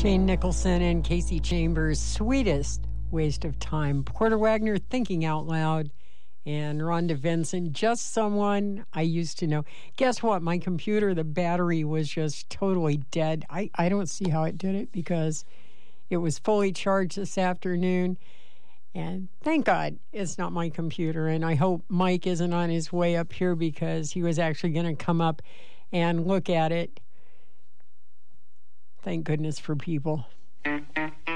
Shane Nicholson and Casey Chambers, Sweetest Waste of Time. Porter Wagner, Thinking Out Loud. And Rhonda Vincent, Just Someone I Used to Know. Guess what? My computer, the battery was just totally dead. I don't see how it did it because it was fully charged this afternoon. And thank God it's not my computer. And I hope Mike isn't on his way up here because he was actually going to come up and look at it. Thank goodness for people.